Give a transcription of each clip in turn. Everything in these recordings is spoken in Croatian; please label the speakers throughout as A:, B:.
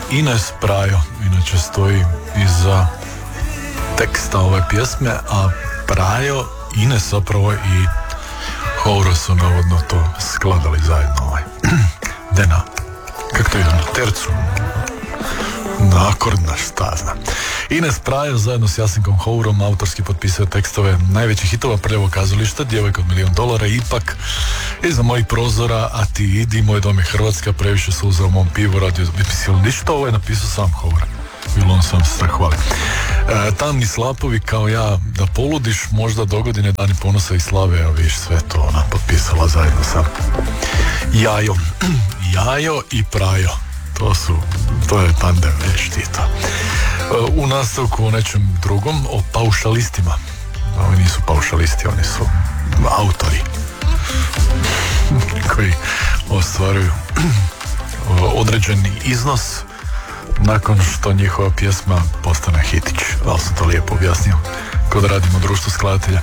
A: Ines Prajo inače stoji iza teksta ove pjesme, a Prajo, Ines zapravo i Houro su navodno to skladali zajedno Dena, kako to ide, na tercu, na akordna, šta znam. Ines Prajo zajedno s Jasenkom Hourom autorski potpisao tekstove najvećih hitova Prljavog kazališta, Djevojka od $1.000.000, Ipak, Iza mojih prozora, A ti idi, Moj dom je Hrvatska, Previše suza u mom pivu, Radio mislim, ništa ovo je napisao sam Hour. Bilo on sam se hvali. Tamni slapovi kao ja, Da poludiš, Možda dogodine, Dani ponosa i slave, a viš sve to ona potpisala zajedno sa Jajom. Jajo i Prajo. To je tandem, već ti to. U nastavku o nečem drugom, o paušalistima. Ovi nisu paušalisti, oni su autori koji ostvaruju određeni iznos nakon što njihova pjesma postane hitić. Ali sam to lijepo objasnio kod radimo društvo skladatelja.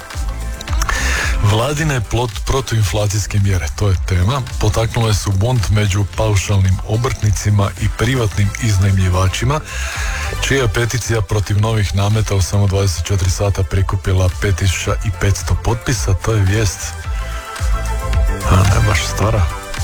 A: Vladine protuinflacijske mjere, to je tema, potaknule su bunt među paušalnim obrtnicima i privatnim iznajmljivačima, čija je peticija protiv novih nameta u samo 24 sata prikupila 5500 potpisa. To je vijest, ne baš stara,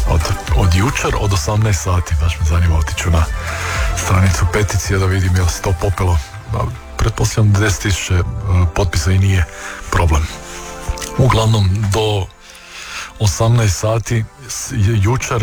A: od jučer, od 18 sati, baš me zanima, otiću na stranicu peticije da vidim je li se to popelo. Pretpostavljam 10.000 potpisa i nije problem. Uglavnom, do 18 sati jučer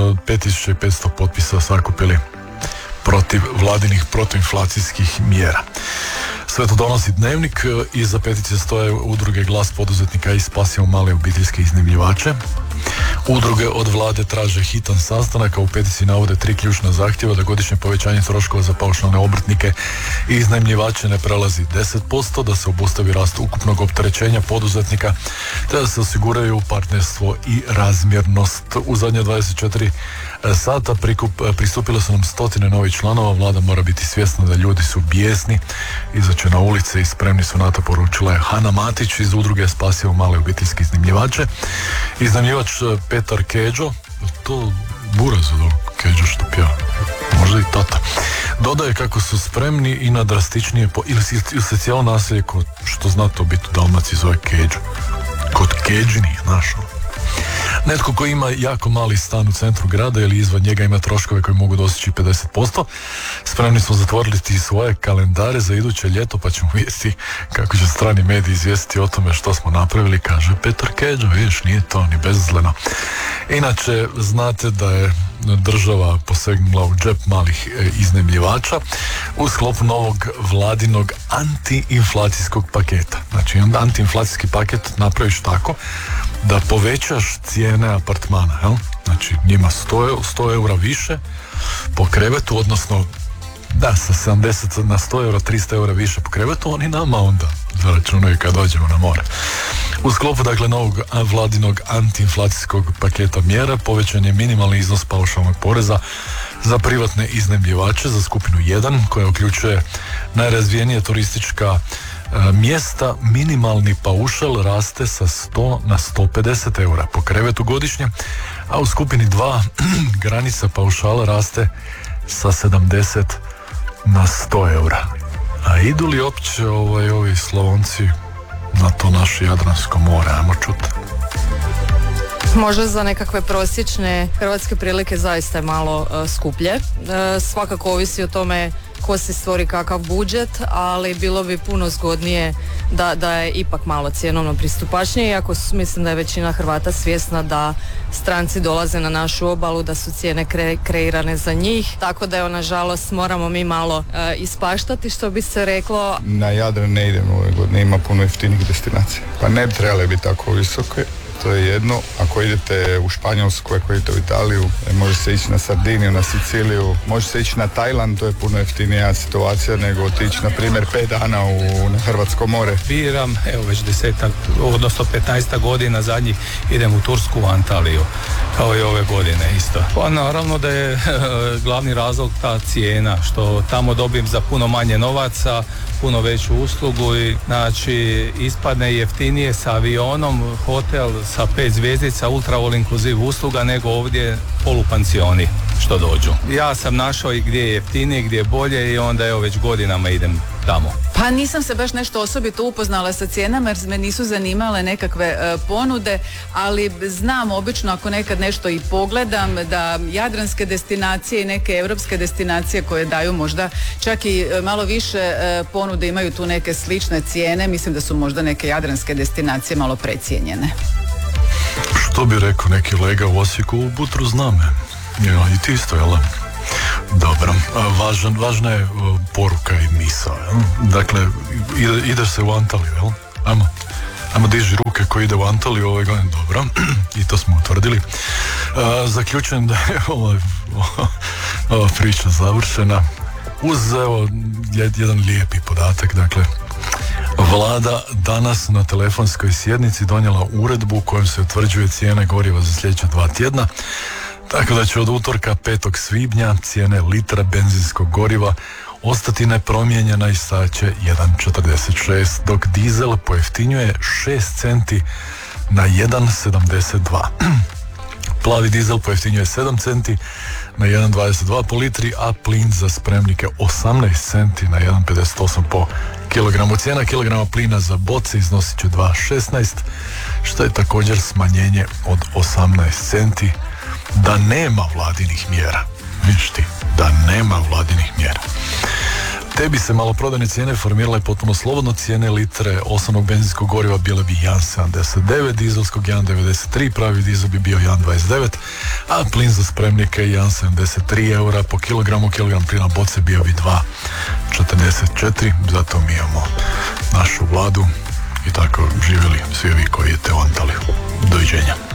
A: 5500 potpisa sakupili protiv vladinih protuinflacijskih mjera. Sve to donosi Dnevnik. Iza peticije stoje udruge Glas poduzetnika i Spasimo male obiteljske iznajmljivače. Udruge od vlade traže hitan sastanak, a u peticiji navode 3 ključna zahtjeva: da godišnje povećanje troškova za paušalne obrtnike i iznajmljivače ne prelazi 10%, da se obustavi rast ukupnog opterećenja poduzetnika, te da se osiguraju partnerstvo i razmjernost. U zadnje 24 sata pristupilo su nam 100 novih članova. Vlada mora biti svjesna da ljudi su bijesni, izaći na ulice i spremni su na to, poručila je Hana Matić iz udruge Spasimo male obiteljske iznajmljivače. Iznajmljivač Petar Keđo, to Buraz od Keđo što pjeva, možda i tata, dodaje kako su spremni i na drastičnije ili se cijelo naselje, što zna to biti u Dalmaciji, zove Keđo, kod Keđinih, znaš. Netko koji ima jako mali stan u centru grada ili izvan njega ima troškove koji mogu dostići 50%. Spremni smo zatvoriti svoje kalendare za iduće ljeto, pa ćemo vidjeti kako će strani mediji izvijestiti o tome što smo napravili, kaže Petar Keđo. Vidiš, nije to ni bezazleno. Inače, znate da je država posegnula u džep malih iznajmljivača u sklopu novog vladinog antiinflacijskog paketa. Znači, onda antiinflacijski paket napraviš tako da povećaš cijene apartmana, jel? Znači, njima 100 eura više po krevetu, odnosno da, sa 70 na 100 eura, 300 eura više po krevetu, oni nama onda zaračunaju kad dođemo na more. U sklopu, dakle, novog vladinog antiinflacijskog paketa mjera povećan je minimalni iznos paušalnog poreza za privatne iznajmljivače za skupinu 1, koja uključuje najrazvijenije turistička mjesta. Minimalni paušal raste sa 100 na 150 eura po krevetu godišnje, a u skupini 2 granica paušala raste sa 70 na 100 eura. A idu li opće ovi Slavonci na to naše Jadransko more? Ajmo čuti.
B: Možda za nekakve prosječne hrvatske prilike zaista je malo skuplje. Svakako ovisi o tome ko se stvori kakav budžet, ali bilo bi puno zgodnije da je ipak malo cjenovno pristupačnije, iako mislim da je većina Hrvata svjesna da stranci dolaze na našu obalu, da su cijene kreirane za njih, tako da nažalost moramo mi malo ispaštati, što bi se reklo.
C: Na Jadran ne idemo ove godine, ima puno jeftinih destinacija, pa ne bi trebale biti tako visoke. To je jedno. Ako idete u Španjolsku, ako idete u Italiju, može se ići na Sardiniju, na Siciliju, može se ići na Tajland, to je puno jeftinija situacija nego otići, na primjer, 5 dana na Hrvatsko more.
D: Biram, evo već 15 godina zadnjih idem u Tursku, u Antaliju, kao i ove godine isto. Pa naravno da je glavni razlog ta cijena, što tamo dobijem za puno manje novaca, puno veću uslugu i znači ispadne jeftinije sa avionom, hotel sa 5 zvjezdica, ultra all inclusive usluga nego ovdje polupansioni. što dođu. Ja sam našao i gdje je jeftinije, gdje je bolje i onda evo već godinama idem tamo.
E: Pa nisam se baš nešto osobito upoznala sa cijenama jer me nisu zanimale nekakve ponude, ali znam obično ako nekad nešto i pogledam da jadranske destinacije i neke europske destinacije koje daju možda čak i malo više ponude imaju tu neke slične cijene. Mislim da su možda neke jadranske destinacije malo precijenjene.
A: Što bi rekao neki lega u Osijeku, u Butru zname. Ja, i ti isto, jel? Dobro, važna je poruka i misao, jel? Dakle, ideš se u Antaliju, jel? Ajmo diži ruke koji ide u Antaliju ove godine, dobro, i to smo utvrdili. Zaključujem da je ova priča završena uz, evo, jedan lijepi podatak, dakle, Vlada danas na telefonskoj sjednici donijela uredbu kojom se utvrđuje cijene goriva za sljedeća 2 tjedna, tako da će od utorka 5. svibnja cijene litra benzinskog goriva ostati nepromijenjena i staće 1,46, dok dizel pojeftinjuje 6 centi na 1,72. Plavi dizel pojeftinjuje 7 centi na 1,22 po litri, a plin za spremnike 18 centi na 1,58 po kilogramu. Cijena kilograma plina za boce iznosit će 2,16, što je također smanjenje od 18 centi da nema vladinih mjera. Vidiš ti, da nema vladinih mjera. Te bi se maloprodajne cijene formirale potpuno slobodno. Cijene litre osnovnog benzinskog goriva bile bi 1,79, dizelskog 1,93, pravi dizel bi bio 1,29, a plin za spremnike 1,73 eura po kilogramu. Kilogram plina boce bio bi 2,44, zato mi imamo našu vladu i tako živjeli svi vi koji idete u Antaliju. Doviđenja.